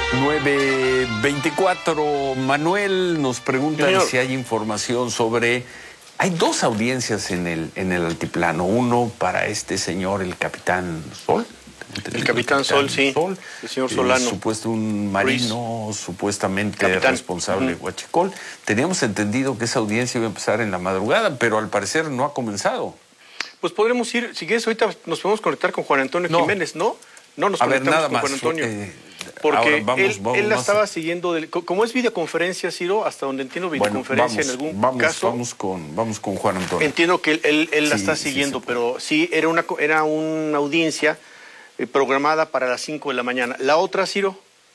9:24. Manuel nos pregunta si hay información sobre... Hay dos audiencias en el altiplano. Uno para este señor, el Capitán Sol. El Capitán Sol, sí. El señor Solano. Supuesto un marino, Ruiz. Supuestamente Capitán. Responsable de Huachicol. Teníamos entendido que esa audiencia iba a empezar en la madrugada, pero al parecer no ha comenzado. Pues podremos ir, si quieres, ahorita nos podemos conectar con Juan Antonio Jiménez, ¿no? No nos conectamos con Juan Antonio. Porque él la estaba siguiendo, como es videoconferencia, Ciro, hasta donde entiendo videoconferencia en algún caso. Vamos con Juan Antonio. Entiendo que él la está siguiendo, pero sí, era una audiencia programada para las 5 de la mañana. ¿La otra, Ciro?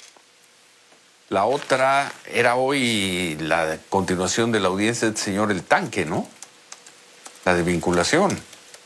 La otra era hoy la continuación de la audiencia del señor El Tanque, ¿no? La de vinculación.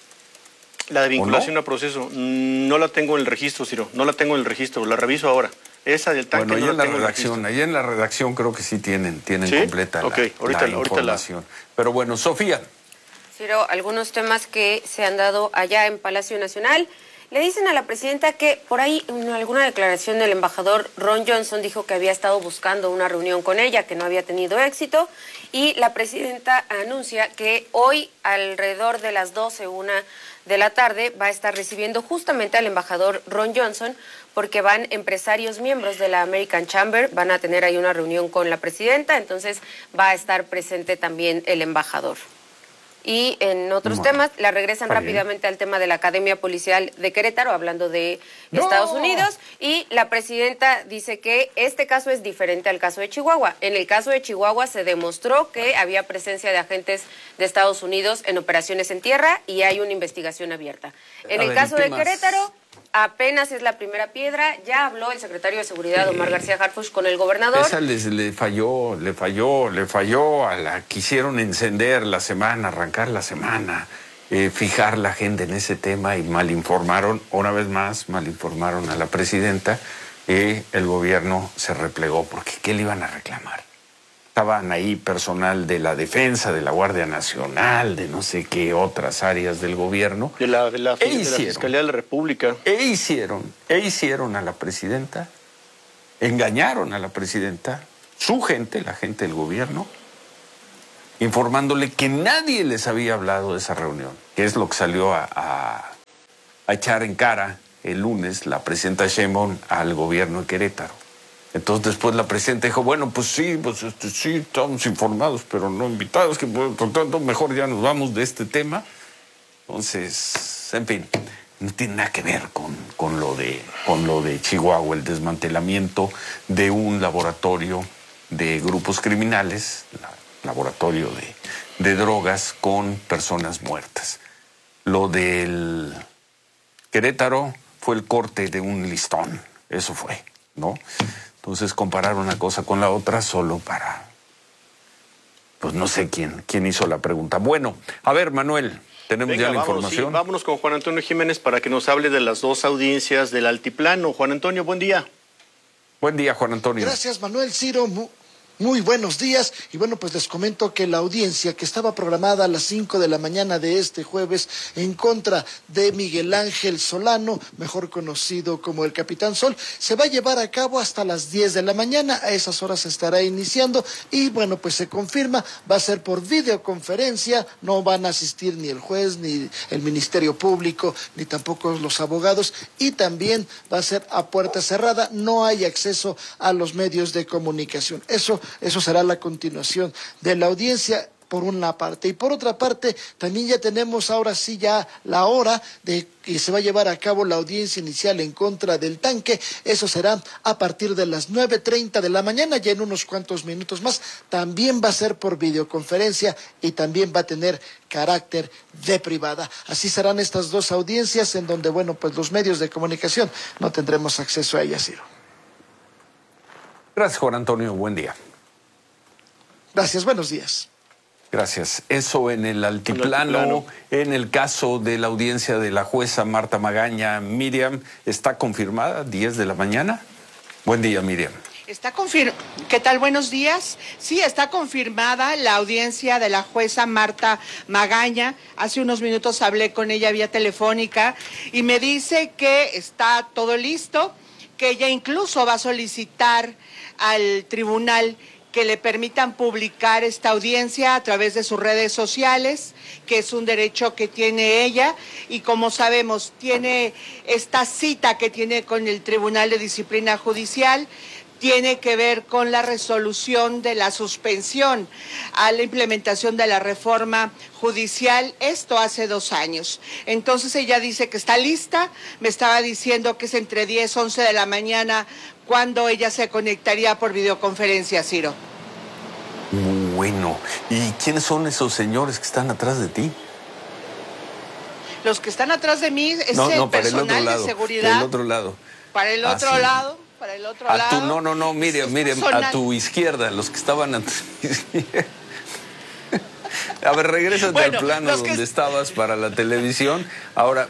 La de vinculación a proceso, no la tengo en el registro, Ciro, no la tengo en el registro, la reviso ahora. Esa del Tanque bueno, no la tengo allá en la redacción creo que sí tienen ¿Sí? completa ahorita la información. Pero bueno, Sofía. Ciro, algunos temas que se han dado allá en Palacio Nacional. Le dicen a la presidenta que por ahí en alguna declaración del embajador Ron Johnson dijo que había estado buscando una reunión con ella, que no había tenido éxito, y la presidenta anuncia que hoy alrededor de las 12:01 de la tarde va a estar recibiendo justamente al embajador Ron Johnson, porque van empresarios miembros de la American Chamber, van a tener ahí una reunión con la presidenta, entonces va a estar presente también el embajador. Y en otros temas, la regresan rápidamente al tema de la Academia Policial de Querétaro, hablando de Estados Unidos, y la presidenta dice que este caso es diferente al caso de Chihuahua. En el caso de Chihuahua se demostró que había presencia de agentes de Estados Unidos en operaciones en tierra y hay una investigación abierta. En el caso de Querétaro, apenas es la primera piedra. Ya habló el secretario de Seguridad, Omar García Harfuch, con el gobernador. Esa le falló a la quisieron encender la semana, arrancar la semana, fijar la agenda en ese tema y malinformaron, una vez más, malinformaron a la presidenta y el gobierno se replegó porque ¿qué le iban a reclamar? Estaban ahí personal de la defensa, de la Guardia Nacional, de no sé qué otras áreas del gobierno. De la Fiscalía de la República. Hicieron a la presidenta, engañaron a la presidenta, su gente, la gente del gobierno, informándole que nadie les había hablado de esa reunión, que es lo que salió a echar en cara el lunes la presidenta Sheinbaum al gobierno de Querétaro. Entonces después la presidenta dijo, bueno, pues sí, sí, estamos informados, pero no invitados, que por tanto mejor ya nos vamos de este tema. Entonces, en fin, no tiene nada que ver con lo de Chihuahua, el desmantelamiento de un laboratorio de grupos criminales, laboratorio de drogas con personas muertas. Lo del Querétaro fue el corte de un listón, eso fue, ¿no? Entonces comparar una cosa con la otra solo para... Pues no sé quién hizo la pregunta. Bueno, a ver, Manuel, tenemos ya la información. Sí, vámonos con Juan Antonio Jiménez para que nos hable de las dos audiencias del altiplano. Juan Antonio, buen día. Buen día, Juan Antonio. Gracias, Manuel. Ciro, muy buenos días. Y bueno, pues les comento que la audiencia que estaba programada a las 5 de la mañana de este jueves en contra de Miguel Ángel Solano, mejor conocido como el Capitán Sol, se va a llevar a cabo hasta las 10 de la mañana. A esas horas se estará iniciando y bueno, pues se confirma, va a ser por videoconferencia, no van a asistir ni el juez, ni el Ministerio Público, ni tampoco los abogados, y también va a ser a puerta cerrada, no hay acceso a los medios de comunicación. Eso será la continuación de la audiencia, por una parte. Y por otra parte, también ya tenemos ahora sí ya la hora de que se va a llevar a cabo la audiencia inicial en contra del Tanque. Eso será a partir de las 9:30 de la mañana, ya en unos cuantos minutos más. También va a ser por videoconferencia y también va a tener carácter de privada. Así serán estas dos audiencias en donde, bueno, pues los medios de comunicación no tendremos acceso a ellas, Ciro. Gracias, Juan Antonio. Buen día. Gracias, buenos días. Gracias. Eso en el altiplano, en el caso de la audiencia de la jueza Marta Magaña, Miriam, ¿está confirmada 10 de la mañana? Buen día, Miriam. ¿Qué tal? Buenos días. Sí, está confirmada la audiencia de la jueza Marta Magaña. Hace unos minutos hablé con ella vía telefónica y me dice que está todo listo, que ella incluso va a solicitar al tribunal que le permitan publicar esta audiencia a través de sus redes sociales, que es un derecho que tiene ella, y como sabemos, tiene esta cita que tiene con el Tribunal de Disciplina Judicial, tiene que ver con la resolución de la suspensión a la implementación de la reforma judicial, esto hace 2 años. Entonces ella dice que está lista, me estaba diciendo que es entre 10 y 11 de la mañana cuando ella se conectaría por videoconferencia, Ciro. Bueno, ¿y quiénes son esos señores que están atrás de ti? Los que están atrás de mí es el personal de seguridad. Para el otro lado. Para el otro lado. Para el otro lado. No, Miriam, a tu izquierda, los que estaban a tu izquierda. A ver, regrésate al plano donde estabas para la televisión. Ahora,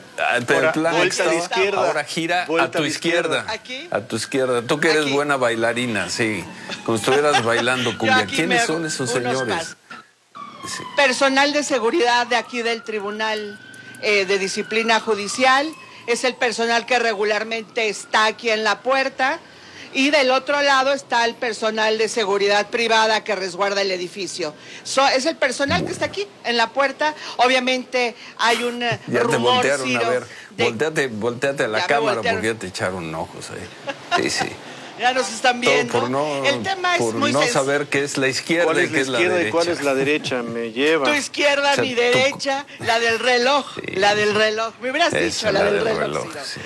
ahora gira a tu izquierda. ¿Aquí? A tu izquierda. Tú que eres buena bailarina, sí. Como estuvieras bailando cumbia. ¿Quiénes son esos señores? Sí. Personal de seguridad de aquí del Tribunal de Disciplina Judicial. Es el personal que regularmente está aquí en la puerta, y del otro lado está el personal de seguridad privada que resguarda el edificio. Es el personal que está aquí en la puerta. Obviamente hay un ya rumor, te voltearon, Ciro, a ver, volteate a la cámara porque ya te echaron ojos ahí. Sí, sí. Ya nos están viendo. El tema es muy no saber qué es la izquierda, ¿cuál es y qué es la derecha? ¿Y cuál es la derecha? Me lleva. Tu izquierda, mi derecha, la del reloj. Sí. La del reloj. Me hubieras dicho la del reloj. Sí.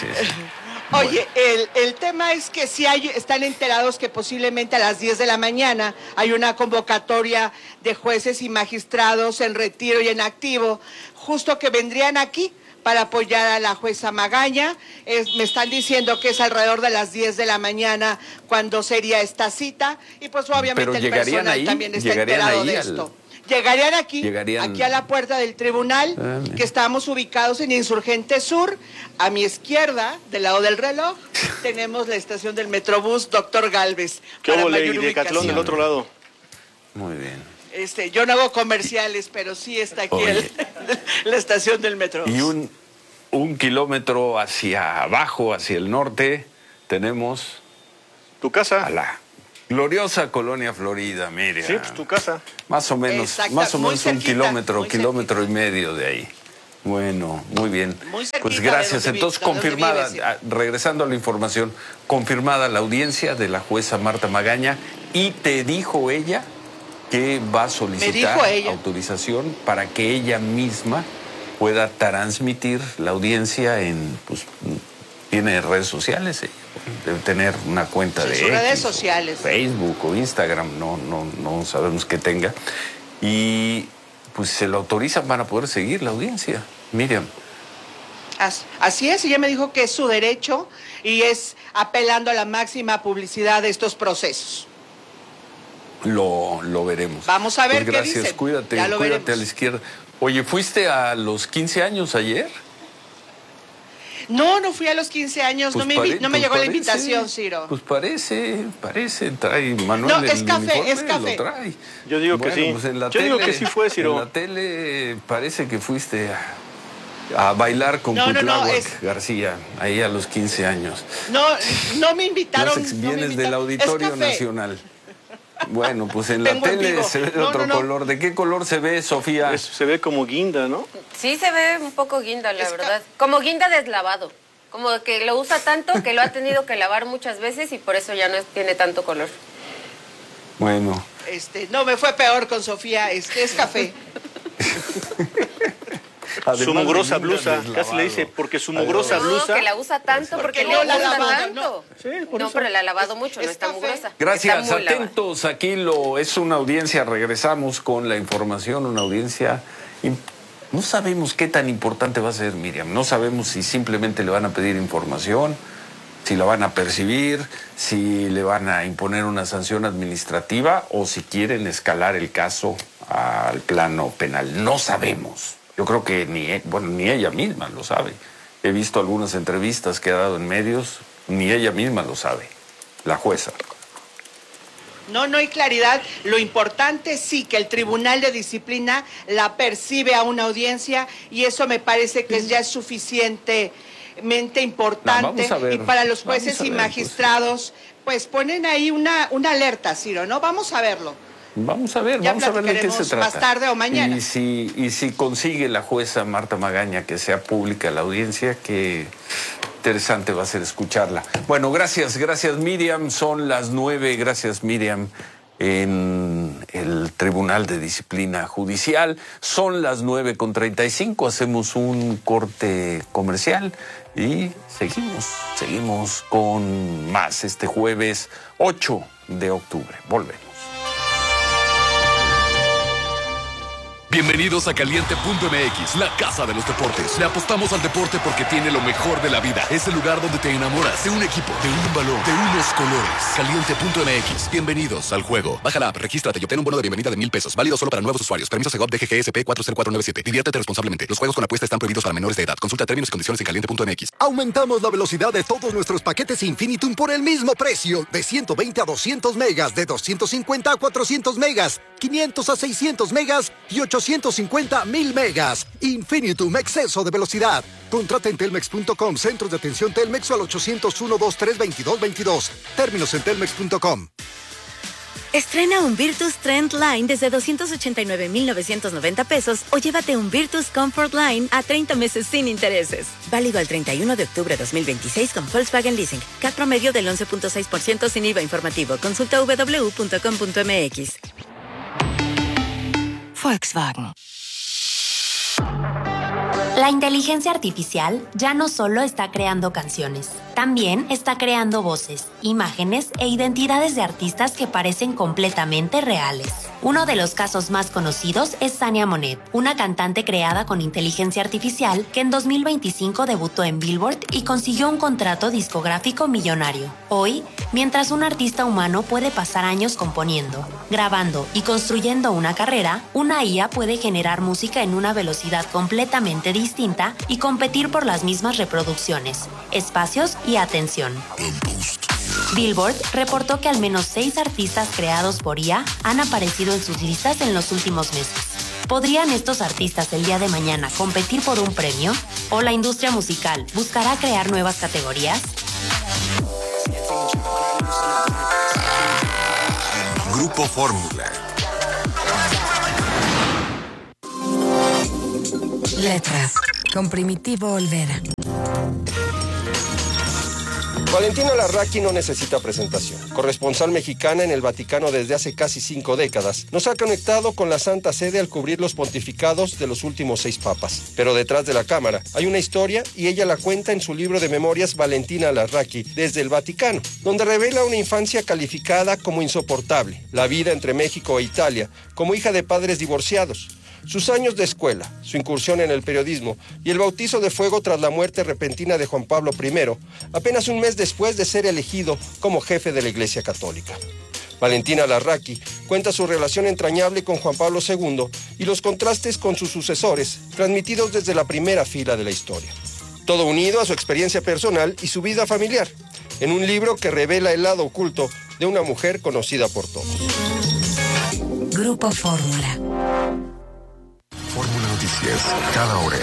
Oye, el tema es que sí están enterados que posiblemente a las 10 de la mañana hay una convocatoria de jueces y magistrados en retiro y en activo, justo que vendrían aquí para apoyar a la jueza Magaña. Me están diciendo que es alrededor de las 10 de la mañana cuando sería esta cita, y pues obviamente el personal también está enterado de esto. Llegarían aquí a la puerta del tribunal, que estamos ubicados en Insurgente Sur. A mi izquierda, del lado del reloj, tenemos la estación del Metrobús Dr. Gálvez. ¿Qué ole? Y Decatlón del otro lado. Muy bien. Yo no hago comerciales, pero sí está aquí la estación del Metrobús. Y un kilómetro hacia abajo, hacia el norte, tenemos... ¿Tu casa? A la gloriosa Colonia Florida, Miriam. Sí, pues tu casa. Más o menos un kilómetro y medio de ahí. Bueno, muy bien. Pues gracias. Entonces, confirmada, regresando a la información, confirmada la audiencia de la jueza Marta Magaña, y te dijo ella que va a solicitar autorización para que ella misma pueda transmitir la audiencia tiene redes sociales, debe tener una cuenta de redes sociales, Facebook o Instagram, no sabemos qué tenga, y pues se lo autorizan para poder seguir la audiencia. Miriam. Así es, y ella me dijo que es su derecho y es apelando a la máxima publicidad de estos procesos. Lo veremos. Vamos a ver pues gracias, qué dicen. Cuídate a la izquierda. Oye, ¿fuiste a los 15 años ayer? No fui a los 15 años, pues no me llegó la invitación, Ciro. Pues parece, trae Manuel. No, es café. Lo trae. Yo digo que sí. Pues en la digo que sí fue, Ciro. En la tele parece que fuiste a bailar con Cuitláhuac García, ahí a los 15 años. No me invitaron. Vienes del Auditorio Nacional. Bueno, pues en la tele se ve de otro color. ¿De qué color se ve, Sofía? Se ve como guinda, ¿no? Sí, se ve un poco guinda, la verdad. Como guinda deslavado. Como que lo usa tanto que lo ha tenido que lavar muchas veces y por eso ya no tiene tanto color. Bueno. No, me fue peor con Sofía. Es café. Su mugrosa blusa, casi le dice, porque su mugrosa blusa... No, que la usa tanto, porque no la gusta tanto. No, pero la ha lavado mucho, no está mugrosa. Gracias, atentos, aquí es una audiencia, regresamos con la información, una audiencia... No sabemos qué tan importante va a ser, Miriam, no sabemos si simplemente le van a pedir información, si la van a percibir, si le van a imponer una sanción administrativa o si quieren escalar el caso al plano penal, no sabemos. Yo creo que ni ella misma lo sabe. He visto algunas entrevistas que ha dado en medios, ni ella misma lo sabe, la jueza. No hay claridad. Lo importante sí que el Tribunal de Disciplina la percibe a una audiencia y eso me parece que ya es suficiente importante, y para los jueces y magistrados, pues ponen ahí una alerta, Ciro, ¿no? Vamos a verlo. Vamos a ver de qué se trata. Más tarde o mañana. Y si consigue la jueza Marta Magaña que sea pública la audiencia, qué interesante va a ser escucharla. Bueno, gracias Miriam. Son las 9, gracias Miriam, en el Tribunal de Disciplina Judicial. Son las 9:35, hacemos un corte comercial y seguimos con más este jueves 8 de octubre. Volvemos. Bienvenidos a Caliente.mx, la casa de los deportes. Le apostamos al deporte porque tiene lo mejor de la vida. Es el lugar donde te enamoras de un equipo, de un balón, de unos colores. Caliente.mx. Bienvenidos al juego. Baja la app, regístrate y obtén un bono de bienvenida de $1,000. Válido solo para nuevos usuarios. Permiso Segov DGGSP 40497. Diviértete responsablemente. Los juegos con apuesta están prohibidos para menores de edad. Consulta términos y condiciones en Caliente.mx. Aumentamos la velocidad de todos nuestros paquetes Infinitum por el mismo precio. De 120 a 200 megas, de 250 a 400 megas, 500 a 600 megas y 850,000 megas. Infinitum, exceso de velocidad. Contrata en telmex.com, centros de atención Telmex o al 801-2322-22. Términos en telmex.com. Estrena un Virtus Trend Line desde 289,990 pesos o llévate un Virtus Comfort Line a 30 meses sin intereses. Válido al 31 de octubre 2026 con Volkswagen Leasing. CAT promedio del 11.6% sin IVA informativo. Consulta www.com.mx. Volkswagen. La inteligencia artificial ya no solo está creando canciones, también está creando voces, imágenes e identidades de artistas que parecen completamente reales. Uno de los casos más conocidos es Tania Monet, una cantante creada con inteligencia artificial que en 2025 debutó en Billboard y consiguió un contrato discográfico millonario. Hoy, mientras un artista humano puede pasar años componiendo, grabando y construyendo una carrera, una IA puede generar música en una velocidad completamente distinta y competir por las mismas reproducciones, espacios y atención. Billboard reportó que al menos 6 artistas creados por IA han aparecido en sus listas en los últimos meses. ¿Podrían estos artistas el día de mañana competir por un premio? ¿O la industria musical buscará crear nuevas categorías? Grupo Fórmula. Letras, con Primitivo Olvera. Valentina Larraqui no necesita presentación. Corresponsal mexicana en el Vaticano desde hace casi 5 décadas, nos ha conectado con la Santa Sede al cubrir los pontificados de los últimos 6 papas. Pero detrás de la cámara hay una historia y ella la cuenta en su libro de memorias Valentina Larraqui desde el Vaticano, donde revela una infancia calificada como insoportable, la vida entre México e Italia, como hija de padres divorciados, sus años de escuela, su incursión en el periodismo y el bautizo de fuego tras la muerte repentina de Juan Pablo I, apenas un mes después de ser elegido como jefe de la Iglesia Católica. Valentina Larraqui cuenta su relación entrañable con Juan Pablo II y los contrastes con sus sucesores, transmitidos desde la primera fila de la historia. Todo unido a su experiencia personal y su vida familiar, en un libro que revela el lado oculto de una mujer conocida por todos. Grupo Fórmula. Fórmula Noticias, cada hora.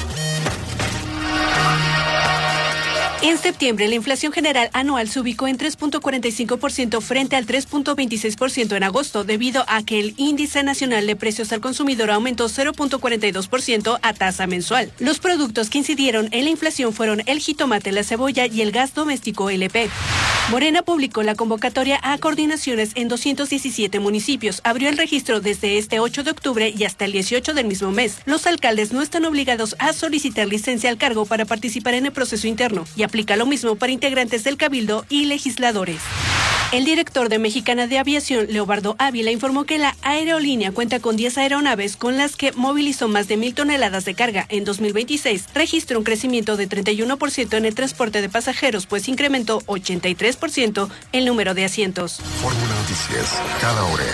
En septiembre, la inflación general anual se ubicó en 3.45% frente al 3.26% en agosto, debido a que el índice nacional de precios al consumidor aumentó 0.42% a tasa mensual. Los productos que incidieron en la inflación fueron el jitomate, la cebolla y el gas doméstico LP. Morena publicó la convocatoria a coordinaciones en 217 municipios. Abrió el registro desde este 8 de octubre y hasta el 18 del mismo mes. Los alcaldes no están obligados a solicitar licencia al cargo para participar en el proceso interno y aplica lo mismo para integrantes del Cabildo y legisladores. El director de Mexicana de Aviación, Leobardo Ávila, informó que la aerolínea cuenta con 10 aeronaves con las que movilizó más de 1,000 toneladas de carga. En 2026 registró un crecimiento de 31% en el transporte de pasajeros, pues incrementó 83% el número de asientos. Fórmula Noticias, cada hora.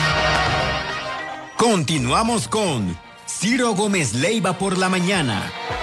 Continuamos con Ciro Gómez Leiva por la mañana.